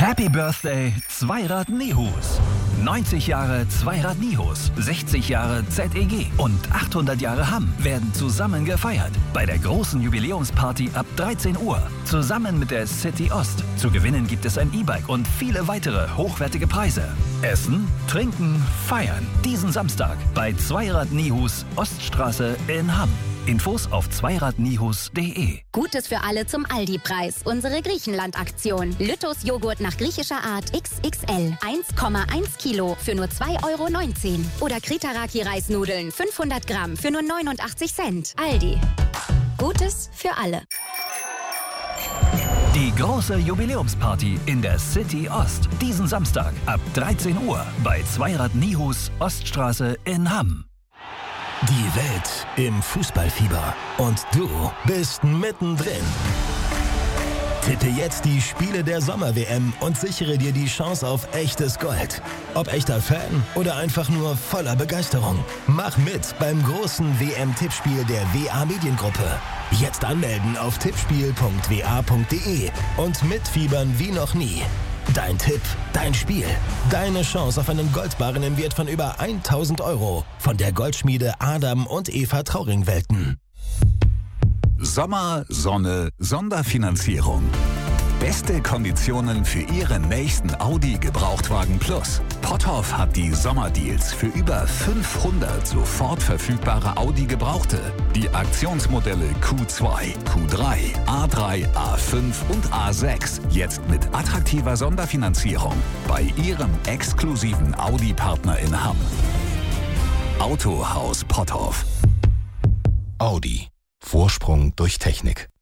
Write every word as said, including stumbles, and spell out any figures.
Happy Birthday Zweirad Nihus. neunzig Jahre Zweirad Nihus, sechzig Jahre Z E G und achthundert Jahre Hamm werden zusammen gefeiert. Bei der großen Jubiläumsparty ab dreizehn Uhr. Zusammen mit der City Ost. Zu gewinnen gibt es ein E-Bike und viele weitere hochwertige Preise. Essen, trinken, feiern. Diesen Samstag bei Zweirad Nihus, Oststraße in Hamm. Infos auf zweiradnihus punkt de. Gutes für alle zum Aldi-Preis. Unsere Griechenland-Aktion. Lüttos Joghurt nach griechischer Art X X L. eins Komma eins Kilo für nur zwei Euro neunzehn. Oder Kritaraki-Reisnudeln fünfhundert Gramm für nur neunundachtzig Cent. Aldi. Gutes für alle. Die große Jubiläumsparty in der City Ost. Diesen Samstag ab dreizehn Uhr bei Zweirad Nihus, Oststraße in Hamm. Die Welt im Fußballfieber und du bist mittendrin. Tippe jetzt die Spiele der Sommer-W M und sichere dir die Chance auf echtes Gold. Ob echter Fan oder einfach nur voller Begeisterung. Mach mit beim großen W M-Tippspiel der W A Mediengruppe. Jetzt anmelden auf tippspiel punkt w a punkt de und mitfiebern wie noch nie. Dein Tipp, dein Spiel, deine Chance auf einen Goldbarren im Wert von über tausend Euro von der Goldschmiede Adam und Eva Trauring-Welten. Sommer, Sonne, Sonderfinanzierung. Beste Konditionen für Ihren nächsten Audi Gebrauchtwagen Plus. Potthoff hat die Sommerdeals für über fünfhundert sofort verfügbare Audi Gebrauchte. Die Aktionsmodelle Q zwei, Q drei, A drei, A fünf und A sechs. Jetzt mit attraktiver Sonderfinanzierung bei Ihrem exklusiven Audi-Partner in Hamm. Autohaus Potthoff. Audi. Vorsprung durch Technik.